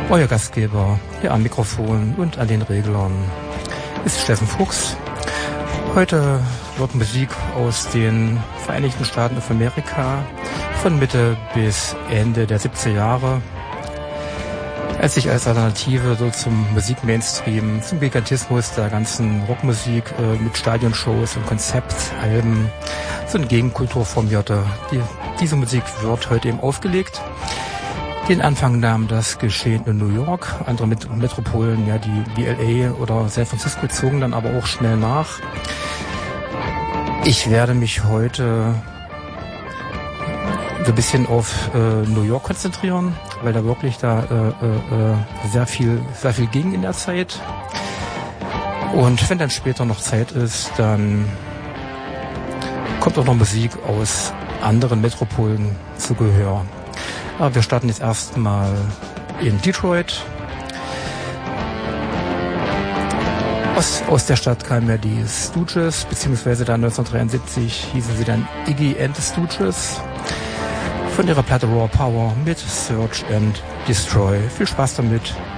Euer Gastgeber hier am Mikrofon und an den Reglern ist Steffen Fuchs. Heute wird Musik aus den Vereinigten Staaten von Amerika von Mitte bis Ende der 70er Jahre, als sich als Alternative so zum Musik-Mainstream, zum Gigantismus der ganzen Rockmusik mit Stadionshows und Konzeptalben so eine Gegenkultur formierte. Diese Musik wird heute eben aufgelegt. Den Anfang nahm das Geschehen in New York. Andere Metropolen, ja, wie LA oder San Francisco, zogen dann aber auch schnell nach. Ich werde mich heute so ein bisschen auf New York konzentrieren, weil da wirklich sehr viel ging in der Zeit. Und wenn dann später noch Zeit ist, dann kommt auch noch Musik aus anderen Metropolen zu Gehör. Aber wir starten jetzt erstmal in Detroit. Aus der Stadt kamen ja die Stooges, beziehungsweise dann 1973 hießen sie dann Iggy and the Stooges. Von ihrer Platte Raw Power mit Search and Destroy. Viel Spaß damit.